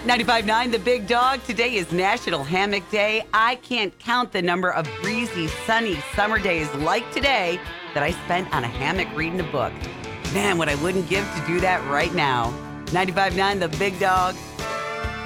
95.9 The Big Dog. Today is National Hammock Day. I can't count the number of breezy, sunny summer days like today that I spent on a hammock reading a book. Man, what I wouldn't give to do that right now. 95.9 The Big Dog.